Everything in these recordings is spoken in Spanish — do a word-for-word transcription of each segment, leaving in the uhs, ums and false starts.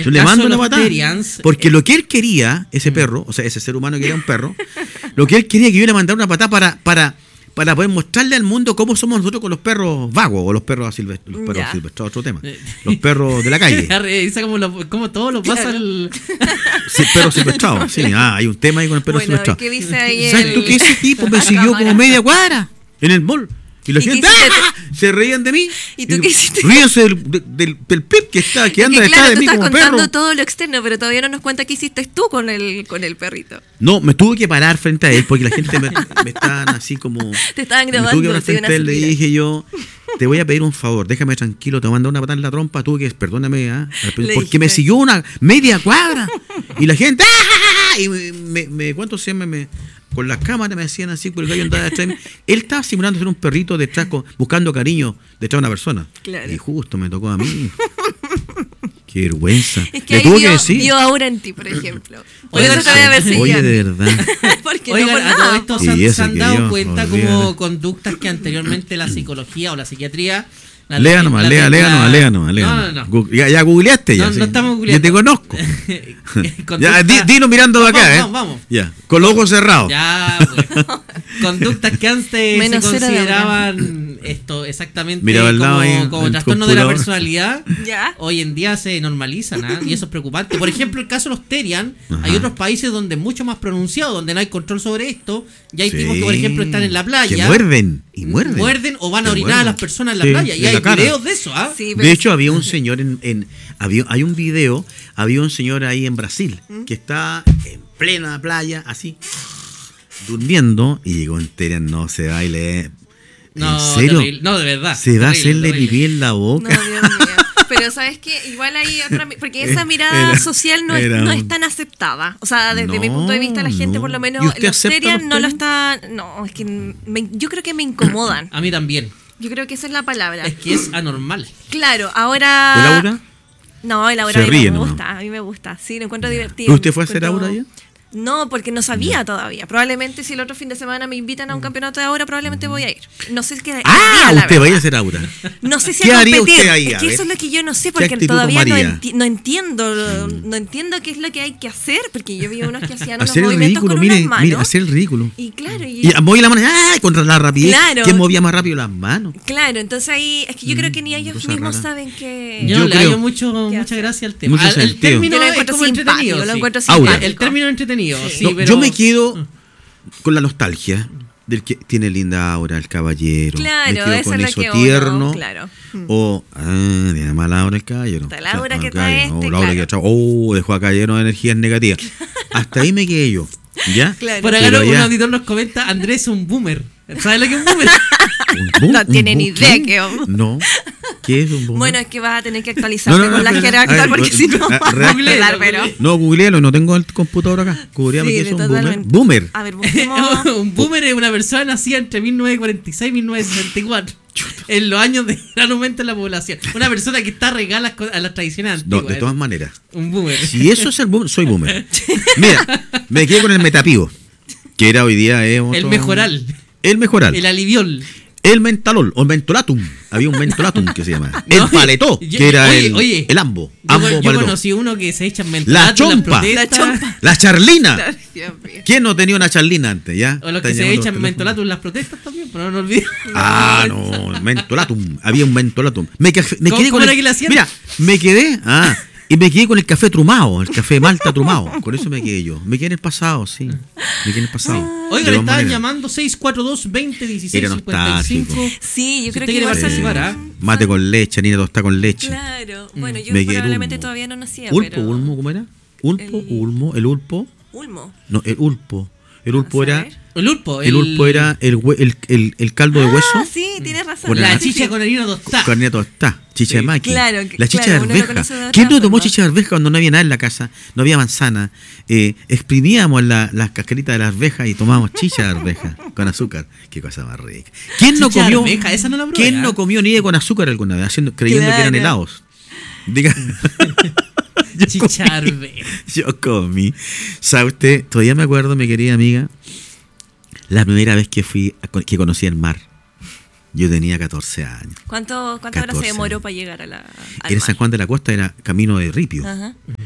Yo le mando una patada. Terians, porque eh, lo que él quería, ese perro, o sea, ese ser humano que era un perro, lo que él quería que yo le mandara una patada para, para, para poder mostrarle al mundo cómo somos nosotros con los perros vagos o los perros silvestres. Los perros silvestres, otro tema. Los perros de la calle. Revisa como, lo, como todo lo pasa claro. el... Sí, perro silvestrado. Sí, ah, hay un tema ahí con el perro bueno, silvestrado. ¿Qué dice ahí ¿Sabes el... tú que ese tipo me siguió como media cuadra en el mall? Y la gente ¡ah! Se reían de mí. ¿Y tú qué hiciste? Ríense del, del, del pip que está que anda es que, detrás claro, de mí como perro. Estás contando todo lo externo, pero todavía no nos cuenta qué hiciste tú con el con el perrito. No, me tuve que parar frente a él porque la gente me, me estaban así como... Te estaban grabando. Me tuve que parar frente a él, le dije yo, te voy a pedir un favor, déjame tranquilo, te voy a mandar una patada en la trompa, tuve que, perdóname, ¿eh? porque dije. Me siguió una media cuadra y la gente... ¡ah! Y me, me, me ¿cuánto se llama? Me... Con las cámaras me hacían así, porque el gallo andaba detrás de mí. Él estaba simulando ser un perrito detrás, con, buscando cariño detrás de una persona. Claro. Y justo me tocó a mí. Qué vergüenza. Es que ahí vio, vio ahora en ti, por ejemplo. Por Oigan, eso te voy a ver Oye, de verdad. Porque Oigan, no por a nada. todo esto se, y se han dado Dios, cuenta olvídate. como conductas que anteriormente la psicología o la psiquiatría... La lea nomás, la lea, lea nomás, lea nomás, lea No, nomás. no, no. Ya, ya googleaste ya. No, sí. no estamos googleando. Yo te conozco. Conducta... Ya, di, dilo mirando vamos, acá, vamos, ¿eh? Vamos, Ya, con los ojos cerrados. Ya, pues. Conductas que antes Menos se cero de consideraban esto exactamente Miraba al lado ahí, como, como el trastorno de la computador. personalidad. ¿Ya? Hoy en día se normalizan, ¿eh? Y eso es preocupante. Por ejemplo, el caso de los Terian, Ajá. hay otros países donde es mucho más pronunciado, donde no hay control sobre esto. Y hay Sí. tipos que, por ejemplo, están en la playa. Que muerden, y muerden. Muerden o van a Que orinar muerden. a las personas en la Sí, playa. Y en hay la cara. videos de eso, ¿ah? Sí, De hecho, había un señor en, en había, hay un video, había un señor ahí en Brasil que está en plena playa, así, durmiendo, y llegó entera, no se va y le... No, ¿En serio? terrible. No, de verdad. Se va a terrible, hacerle terrible. pipí en la No, boca. Dios mío. Pero ¿sabes qué? Igual hay otra... Porque esa mirada Era- social no es, era no un- es tan aceptada. O sea, desde No, mi punto de vista, la gente no. por lo menos... ¿Y usted Los acepta Terian los no lo Terian? está... No, es que me- yo creo que me incomodan. A mí también. Yo creo que esa es la palabra. Es que es anormal. Claro, ahora... ¿El Aura? No, el Aura Se a mí ríe me nomás. gusta. A mí me gusta. Sí, lo encuentro divertido. ¿Pero usted fue a hacer Encuentro- Aura ya? No, porque no sabía todavía. Probablemente si el otro fin de semana me invitan a un campeonato de Aura, probablemente voy a ir. No sé qué... Ah, día, la usted verdad. vaya a hacer Aura. No sé si ¿Qué a haría competir. usted ahí? Es A que ver. eso es lo que yo no sé, ¿Qué porque actitud todavía no, tomaría? enti- no entiendo no entiendo qué es lo que hay que hacer, porque yo vi unos que hacían unos Hacer el movimientos ridículo, con mire, unas manos. mire, hacer el ridículo. Y claro, y, Y moví la mano, ¡ay! Contra la rapidez. Claro. ¿Quién movía más rápido las manos? claro, entonces ahí es que yo creo que ni ellos cosa mismos rara. saben que... Yo, Yo le creo- hallo mucho, ¿Qué mucha hace? gracia al tema. Mucho Al- el sentido. término Yo lo es encuentro como simpático, entretenido. lo sí. encuentro Aura. simpático. El término es entretenido, sí, No, pero... Yo me quedo con la nostalgia del que tiene linda aura, el caballero. Claro, me quedo eso con es lo eso que uno, tierno. claro. O, ah, tiene mala aura el caballero. Está la aura que el trae caballero. este, Oh, la aura claro. que trae. Oh, dejó acá lleno de energías negativas. Hasta ahí me quedé yo. ¿Ya? Claro. Por acá Pero un ya- auditor nos comenta, Andrés es un boomer. ¿Sabes lo que es un boomer? ¿Un boom? No ¿Un tiene ni boom? idea ¿Qué? qué es. No. ¿Qué es un boom? Bueno, es que vas a tener que actualizarte con la espera. jerarquía A ver, porque pues, si no... ah, vas a reacta- hablar, pero... No, googlealo, no tengo el computador acá. Googleame Sí, qué es de un boomer. totalmente. Boomer. A ver, busquemos... Un boomer es una persona nacida entre mil novecientos cuarenta y seis y mil novecientos sesenta y cuatro. En los años de gran aumento en la población. Una persona que está regala a las tradiciones No, antiguas. de todas maneras. Un boomer. Si eso es el boomer, soy boomer. Mira, me quedé con el metapivo, que era hoy día eh, otro- El mejoral. El mejoral. El aliviol. El mentalol, o el mentolatum. Había un mentolatum que se llama. No, El paletó, yo- que era oye, el, oye. el ambo. Yo, Ambo yo paletó. conocí uno que se echa en La mentolato en las chompa. protestas. La chompa. La charlina. Dios mío. ¿Quién no tenía una charlina antes? ¿Ya? O los que Están se llamando echan los mentolato en las protestas también, pero no nos olvidemos. Ah, no, mentolatum. Había un mentolatum. Me, café- me ¿Cómo- quedé cómo con era el, que le hacían? Mira, me quedé. Ah, y me quedé con el café trumado, el café malta trumado. Con eso me quedé yo. Me quedé en el pasado, sí. Me quedé en el pasado. Oiga, De le todas estaban maneras. llamando seis cuatro dos, veinte, dieciséis, Era cincuenta y cinco. nostálgico. Sí, yo Si creo usted que quiere igual son- participar, ¿ah? Mate con leche, harina tostada con leche. Claro. Bueno, yo Me quedé probablemente ulmo. todavía no nacía, Ulpo, pero... ulmo, ¿cómo era? Ulpo, El- ulmo, el ulpo. Ulmo. No, el ulpo. El ulpo Vamos a era. ver. El ulpo. El ulpo era el, hue- el, el, el caldo de hueso. Ah, sí, tienes razón. Con La Sí, chicha sí. con harina tostada. Con harina tostada. Chicha Sí. de maqui. Claro, La chicha claro, de uno lo arveja. conoce de otra ¿Quién no tomó forma. chicha de arveja cuando no había nada en la casa? No había manzana. Eh, exprimíamos la- las cascaritas de la arveja y tomábamos chicha de arveja con azúcar. Qué cosa más rica. ¿Quién no Chicha de comió? arveja, esa no la probé, ¿Quién ¿ah? no comió nieve con azúcar alguna vez? Haciendo, creyendo que eran Claro. helados. Diga. Yo Chicha de comí. arveja. Yo comí. ¿Sabe usted? Todavía me acuerdo, mi querida amiga, la primera vez que fui, a- que conocí el mar. Yo tenía catorce años. ¿Cuánto, cuánto hora se catorce. demoró para llegar a la, al En mar? San Juan de la Costa era camino de Ripio. Ajá.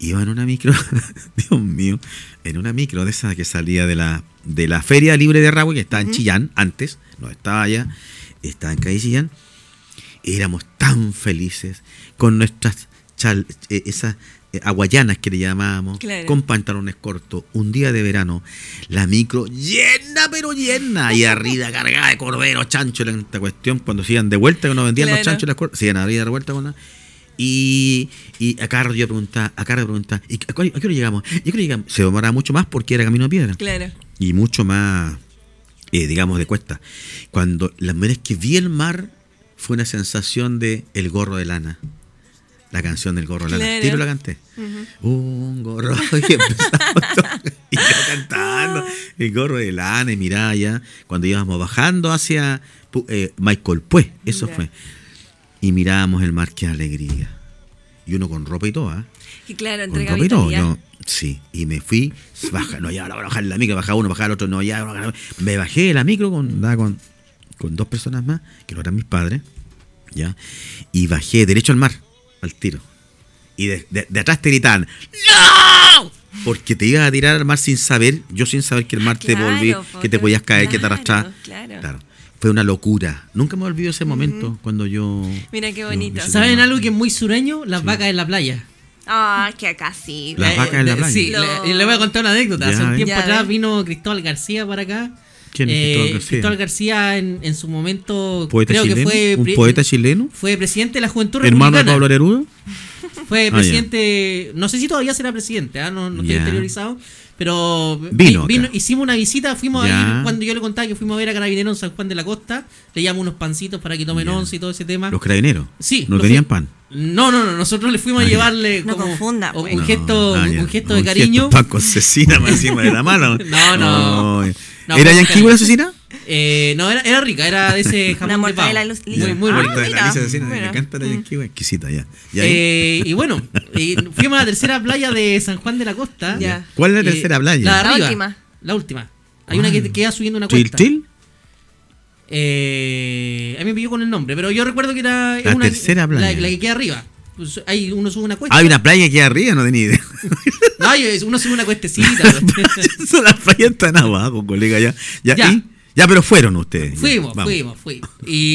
Iba en una micro, Dios mío, en una micro de esa que salía de la, de la Feria Libre de Rahue, que estaba en Ujú. Chillán antes, no estaba allá, estaba en calle Chillán. Éramos tan felices con nuestras chal, eh, esas eh, hawaianas que le llamábamos, Claro. con pantalones cortos, un día de verano, la micro llena, pero llena, y arriba cargada de corderos, chancho, en esta cuestión, cuando se iban de vuelta, cuando vendían los Claro. chanchos, las cor- se iban arriba de vuelta con la... Y, y acá yo preguntaba, acá le preguntaba, ¿y a, cuál- a qué hora llegamos? ¿Y a qué hora llegamos? Se demoraba mucho más porque era camino de piedra Claro. y mucho más, eh, digamos, de cuesta. Cuando la primera vez que vi el mar fue una sensación de El gorro de lana. La canción del gorro de lana. Claro. Tiro la canté. Ujú. Un gorro. Y empezamos todo, y yo cantando. El gorro de lana. Y mirá allá. Cuando íbamos bajando hacia pu- eh, Michael Pues. Eso Ya. fue. Y mirábamos el mar, qué alegría. Y uno con ropa y todo, ¿ah? Y claro, Con entrega ropa y todo. vitalidad. Yo, sí, y me fui, baja, no, ya, ahora bajar la micro, bajaba uno, bajaba el otro, no, ya, no, me bajé de la micro con, andaba con, con dos personas más, que no eran mis padres, ya, y bajé derecho al mar, al tiro. Y de, de- de atrás te gritaban, ¡no! Porque te ibas a tirar al mar sin saber, yo sin saber que el mar te Claro, volvía, po, que te podías caer, que te claro, arrastraba. claro. Fue una locura. Nunca me olvido ese momento cuando yo... Mira qué yo- bonito. yo- ¿Saben algo que es muy sureño? Las vacas en la playa. Ah, que acá sí. Las Eh, vacas en la de- playa. Sí, Lo- le, y le voy a contar una anécdota. Ya, Hace un a ver. tiempo Ya, a atrás ver. vino Cristóbal García para acá. ¿Quién es Eh, Cristóbal García? Cristóbal García en, en su momento ¿Poeta creo chileno? que fue ¿Un pri- poeta chileno? fue presidente de la Juventud ¿Hermano de Republicana. Pablo Neruda? Fue Ah, presidente, no sé si todavía será presidente, ¿ah? no, no estoy Ya. interiorizado, pero Vino vi- acá. hicimos una visita, fuimos Ya. ahí, cuando yo le contaba que fuimos a ver a Carabineros en San Juan de la Costa, le llevamos unos pancitos para que tomen Ya. once y todo ese tema. Los carabineros. Sí, No lo tenían fui- pan. No, no, no, nosotros le fuimos Ah, a ya. llevarle No como confunda, un, pues. un No, gesto, ah, un, ya. un gesto Un de cariño. Pan con cecina más encima de la mano. No, no. Ay. No, ¿Era fue yanqui bacán. la cecina? Eh, no, era, era rica, era de ese jamón Una de pavo. mortadela luz- Muy, lisa. muy Ah, rica. de la mira. lisa cecina. Me Bueno. encanta la yanqui, exquisita ya. ¿Y ahí? Eh, y bueno, y fuimos a la tercera playa de San Juan de la Costa. Ya. ¿Cuál es la Eh, tercera playa? La de La arriba. última. La última. Hay una que te queda subiendo una ¿Tril cuesta. Tril? Eh, a mí me pilló con el nombre, pero yo recuerdo que era La una, tercera playa. La, la que queda arriba. Pues hay, uno sube una cuesta. Hay una playa que arriba, no tenía idea. No, hay- uno sube una cuestecita. Son las playas están abajo, colega, ya. Ya, Ya. ¿y? Ya, pero fueron ustedes. fuimos, Vamos. fuimos, fuimos.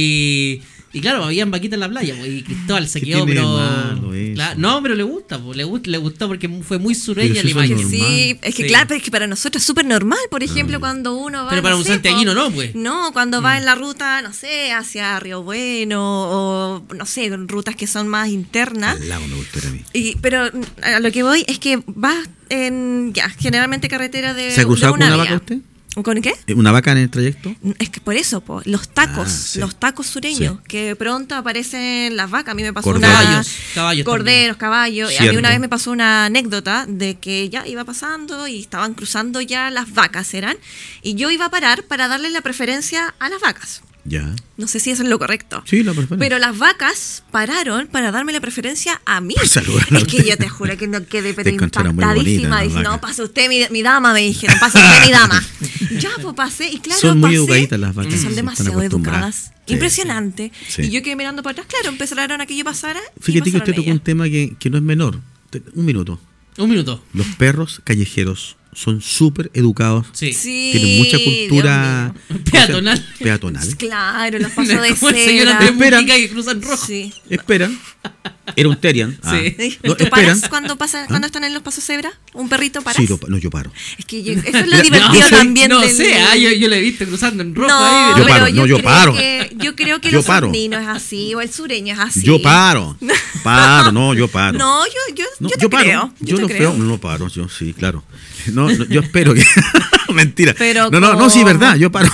Y, y claro, habían vaquitas en la playa, pues, y Cristóbal se ¿Qué quedó, tiene de pero. malo eso? Claro, no, pero le gusta, pues, le, gusta, le gustó porque fue muy sureña Pero la si eso es imagen. normal. Sí, es que Sí. claro, pero es que para nosotros es súper normal, por ejemplo, cuando uno va. Pero para no un sé, santiaguino po- no, pues. No, cuando va en la ruta, no sé, hacia Río Bueno o no sé, con rutas que son más internas. Al lago me gustó a mí. Y, pero mm, a lo que voy es que vas en, ya, generalmente carretera de. ¿Se ha cruzado de con una vía. vaca usted? ¿Con qué? ¿Una vaca en el trayecto? Es que por eso, po, los tacos, Ah, sí. los tacos sureños, Sí. que pronto aparecen las vacas. A mí me pasó Corderos. una. Caballos, caballos Corderos, caballos. Y a mí Cierto. una vez me pasó una anécdota de que ya iba pasando y estaban cruzando ya las vacas, eran. Y yo iba a parar para darle la preferencia a las vacas. Ya. No sé si eso es lo correcto. Sí, la preferencia. Pero las vacas pararon para darme la preferencia a mí. Por saludarla a Es que usted. yo te juro que no quedé pero Te encontraron muy impactadísima. bonitas las Dije, no, vacas. pasa usted mi, mi dama, me dijeron, pasa usted mi dama. Ya, pues pasé. Y claro, Son muy pasé, educaditas las vacas, que sí, son están demasiado acostumbradas. educadas. Sí, Impresionante. sí. Y yo quedé mirando para atrás. Claro, empezaron a que yo pasara. y Fíjate que pasaron usted tocó un ellas. tema que, que no es menor. Te- Un minuto. Un minuto. Los perros callejeros son súper educados. Sí. Sí, Tienen mucha cultura Dios mío. Peatonal. o sea, peatonal. Claro, los pasos de Como el señor cebra. Andrés Espera. Mujica que cruzan rojo. Sí. Esperan. Era un Terrian. Ah. Sí. No, ¿Tú esperan. paras cuando, pasa, cuando están en los pasos cebra? ¿Un perrito paras? Sí, lo pa- no, yo paro. Es que yo- eso es lo Mira, divertido yo soy- también No del- sé, ah, yo, yo lo he visto cruzando en rojo No, ahí. Yo pero paro, no, yo creo paro. que- yo creo que Yo el paro. osornino es así, o el sureño es así. Yo paro. Paro, no, yo paro. No, yo, yo, No, yo te paro. creo. Yo, te no creo. creo. No paro, yo sí, claro. No, no, yo espero que. Mentira. Pero no, no, no, sí, ¿cómo? verdad, yo paro.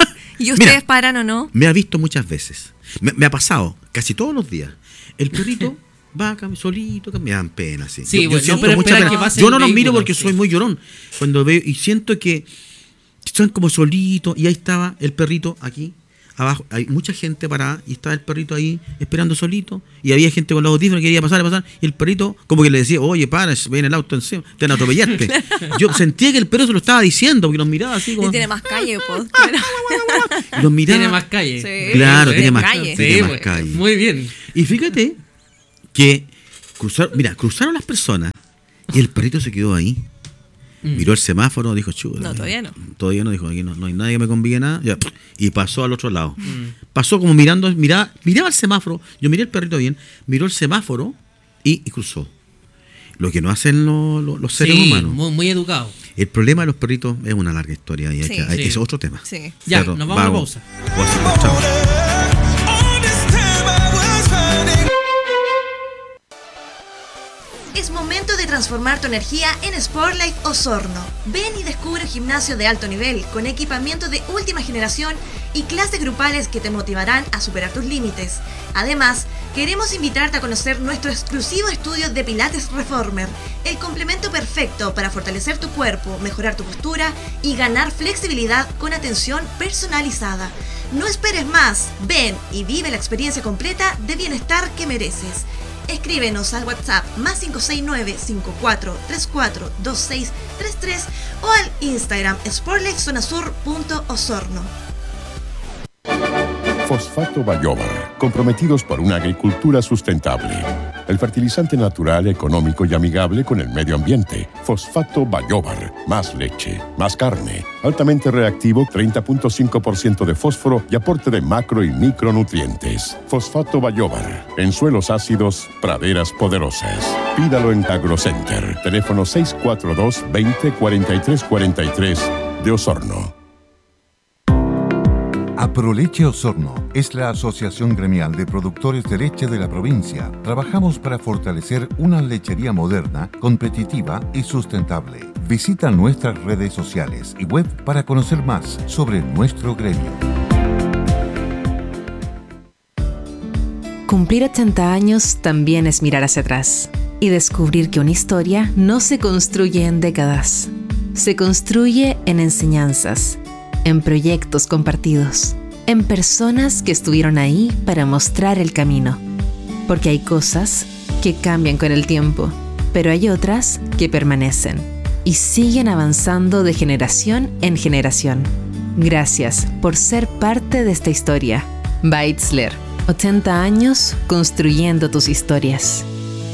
¿Y ustedes Mira, paran o no? me ha visto muchas veces. Me, me ha pasado, casi todos los días. El perrito va cam- solito, cam- me dan pena, sí. Sí, bueno, siento pero mucha espera pena. que pase Yo el no los miro vehículo, porque sí. soy muy llorón. Cuando veo y siento que son como solitos y ahí estaba el perrito aquí. Abajo hay mucha gente parada y estaba el perrito ahí esperando solito y había gente con los audífonos que quería pasar, pasar y el perrito como que le decía, oye, para, viene el auto encima, te van a atropellarte. Yo sentía que el perro se lo estaba diciendo porque los miraba así como... Y tiene más calle, pues. Claro. y los miraba, Tiene más calle. Sí. Claro, Sí, tiene más calle. tiene Sí, más pues, calle. muy bien. Y fíjate que cruzaron, mira, cruzaron las personas Y el perrito se quedó ahí. Mm. Miró el semáforo, dijo, chuta. No, todavía no. Todavía no, dijo, aquí no, no hay nadie que me conviene nada. Ya, y pasó al otro lado. Mm. Pasó como mirando, miraba, miraba el semáforo. Yo miré el perrito bien, miró el semáforo y, y cruzó. Lo que no hacen los, los, los seres sí, humanos. Muy, muy educados. El problema de los perritos es una larga historia. Y hay Sí. que, hay, Sí. es otro tema. Sí. Ya, Pero nos vamos a vago. la pausa. O así, chao. Es momento de transformar tu energía en Sportlife Osorno. Ven y descubre un gimnasio de alto nivel con equipamiento de última generación y clases grupales que te motivarán a superar tus límites. Además, queremos invitarte a conocer nuestro exclusivo estudio de Pilates Reformer, el complemento perfecto para fortalecer tu cuerpo, mejorar tu postura y ganar flexibilidad con atención personalizada. No esperes más, ven y vive la experiencia completa de bienestar que mereces. Escríbenos al WhatsApp más cinco seis nueve, cinco cuatro tres cuatro, dos seis tres tres o al Instagram sportlifezonasur punto osorno. Fosfato Bayobar, comprometidos por una agricultura sustentable. El fertilizante natural, económico y amigable con el medio ambiente. Fosfato Bayobar, más leche, más carne, altamente reactivo, treinta punto cinco por ciento de fósforo y aporte de macro y micronutrientes. Fosfato Bayobar, en suelos ácidos, praderas poderosas. Pídalo en AgroCenter, teléfono seis cuatro dos, veinte, cuarenta y tres cuarenta y tres de Osorno. Aproleche Osorno es la asociación gremial de productores de leche de la provincia. Trabajamos para fortalecer una lechería moderna, competitiva y sustentable. Visita nuestras redes sociales y web para conocer más sobre nuestro gremio. Cumplir ochenta años también es mirar hacia atrás y descubrir que una historia no se construye en décadas. Se construye en enseñanzas, en proyectos compartidos, en personas que estuvieron ahí para mostrar el camino. Porque hay cosas que cambian con el tiempo, pero hay otras que permanecen y siguen avanzando de generación en generación. Gracias por ser parte de esta historia. Beitzler, ochenta años construyendo tus historias.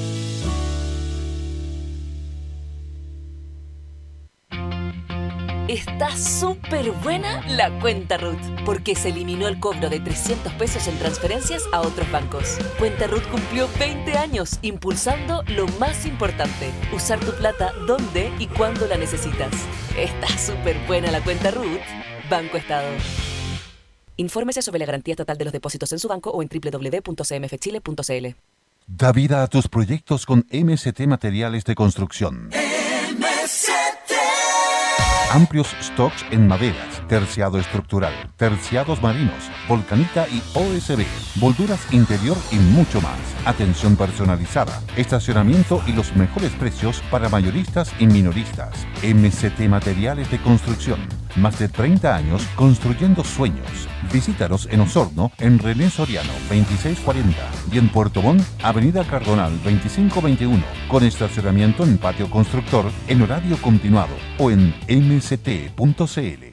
Está súper buena la cuenta Ruth, porque se eliminó el cobro de trescientos pesos en transferencias a otros bancos. Cuenta Ruth cumplió veinte años impulsando lo más importante, usar tu plata donde y cuando la necesitas. Está súper buena la cuenta Ruth. Banco Estado. Infórmese sobre la garantía estatal de los depósitos en su banco o en doble u doble u doble u punto c m f chile punto c l. Da vida a tus proyectos con M S T Materiales de Construcción. M S T. Amplios stocks en maderas, terciado estructural, terciados marinos, volcanita y O S B, molduras interior y mucho más. Atención personalizada, estacionamiento y los mejores precios para mayoristas y minoristas. M S T Materiales de Construcción. Más de treinta años construyendo sueños. Visítanos en Osorno, en René Soriano, veintiséis cuarenta. Y en Puerto Montt, Avenida Cardonal, veinticinco veintiuno. Con estacionamiento en patio constructor en horario continuado o en m s t punto c l.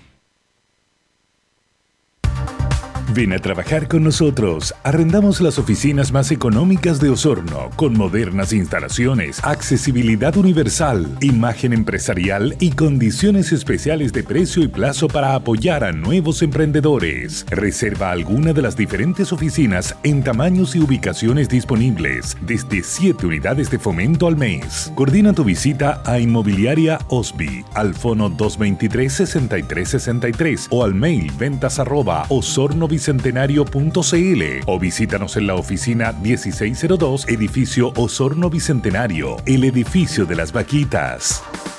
Ven a trabajar con nosotros. Arrendamos las oficinas más económicas de Osorno, con modernas instalaciones, accesibilidad universal, imagen empresarial y condiciones especiales de precio y plazo para apoyar a nuevos emprendedores. Reserva alguna de las diferentes oficinas en tamaños y ubicaciones disponibles, desde siete unidades de fomento al mes. Coordina tu visita a Inmobiliaria Osby, al fono dos veintitrés, sesenta y tres sesenta y tres o al mail ventas arroba osorno bicentenario punto c l o visítanos en la oficina dieciséis cero dos, edificio Osorno Bicentenario, el edificio de las vaquitas.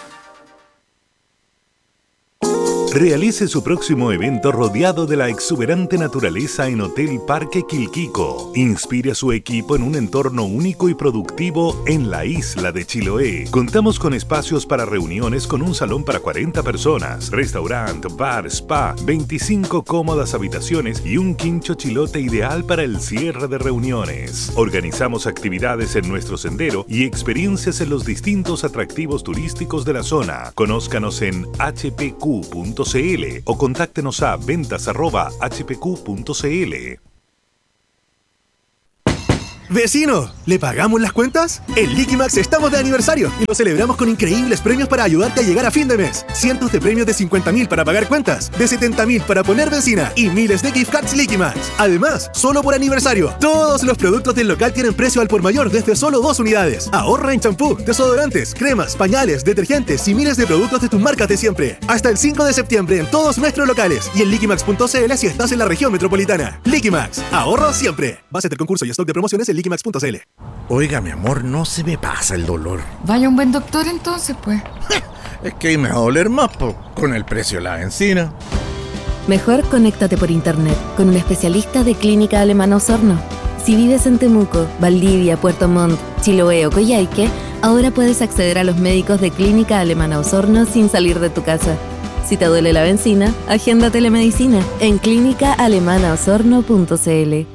Realice su próximo evento rodeado de la exuberante naturaleza en Hotel Parque Quilquico. Inspire a su equipo en un entorno único y productivo en la isla de Chiloé. Contamos con espacios para reuniones con un salón para cuarenta personas, restaurante, bar, spa, veinticinco cómodas habitaciones y un quincho chilote ideal para el cierre de reuniones. Organizamos actividades en nuestro sendero y experiencias en los distintos atractivos turísticos de la zona. Conózcanos en h p q punto c l o contáctenos a ventas arroba h p q punto c l. Vecino, ¿le pagamos las cuentas? En Liquimax estamos de aniversario y lo celebramos con increíbles premios para ayudarte a llegar a fin de mes. Cientos de premios de cincuenta mil para pagar cuentas, de setenta mil para poner benzina y miles de gift cards Liquimax. Además, solo por aniversario, todos los productos del local tienen precio al por mayor desde solo dos unidades. Ahorra en champú, desodorantes, cremas, pañales, detergentes y miles de productos de tus marcas de siempre. Hasta el cinco de septiembre en todos nuestros locales y en liquimax punto c l si estás en la región metropolitana. Liquimax, ahorro siempre. Base del concurso y stock de promociones en liquimax punto c l. Oiga, mi amor, no se me pasa el dolor. Vaya un buen doctor entonces, pues. Es que ahí me va a doler más, po, con el precio de la benzina. Mejor conéctate por internet con un especialista de Clínica Alemana Osorno. Si vives en Temuco, Valdivia, Puerto Montt, Chiloé o Coyhaique, ahora puedes acceder a los médicos de Clínica Alemana Osorno sin salir de tu casa. Si te duele la benzina, agenda telemedicina en clínica alemana osorno punto c l.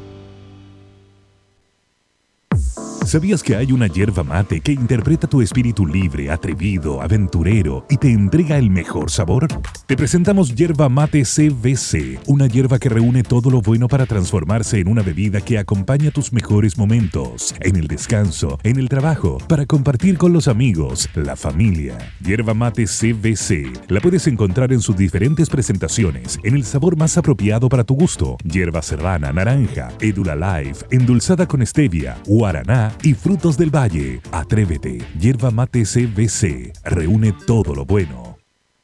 ¿Sabías que hay una yerba mate que interpreta tu espíritu libre, atrevido, aventurero y te entrega el mejor sabor? Te presentamos Yerba Mate C V C, una yerba que reúne todo lo bueno para transformarse en una bebida que acompaña tus mejores momentos, en el descanso, en el trabajo, para compartir con los amigos, la familia. Yerba Mate C V C la puedes encontrar en sus diferentes presentaciones, en el sabor más apropiado para tu gusto: yerba serrana, naranja, Edula Life, endulzada con stevia, guaraná y frutos del valle. Atrévete. Yerba Mate C V C reúne todo lo bueno.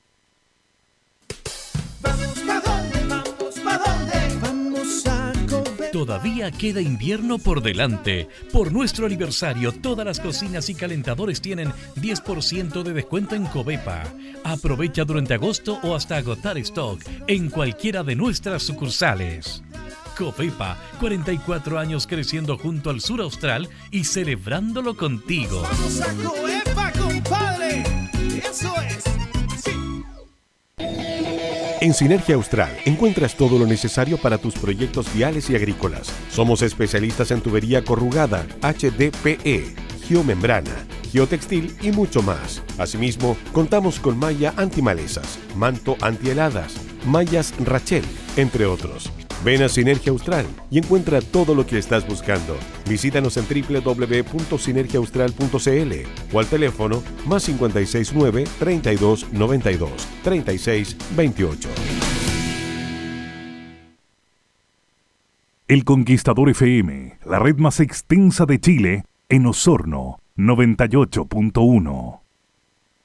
Vamos, ¿pa' dónde? Vamos, ¿pa' dónde? Vamos a comer. Todavía queda invierno por delante. Por nuestro aniversario, todas las cocinas y calentadores tienen diez por ciento de descuento en Covepa. Aprovecha durante agosto o hasta agotar stock en cualquiera de nuestras sucursales. Covepa, cuarenta y cuatro años creciendo junto al sur austral y celebrándolo contigo. Vamos a Covepa, compadre. Eso es. Sí. En Sinergia Austral encuentras todo lo necesario para tus proyectos viales y agrícolas. Somos especialistas en tubería corrugada, H D P E, geomembrana, geotextil y mucho más. Asimismo, contamos con malla antimalezas, manto antiheladas, mallas Rachel, entre otros. Ven a Sinergia Austral y encuentra todo lo que estás buscando. Visítanos en doble u doble u doble u punto sinergia austral punto c l o al teléfono más cinco seis nueve, treinta y dos, noventa y dos, treinta y seis, veintiocho. El Conquistador F M, la red más extensa de Chile, en Osorno, noventa y ocho punto uno.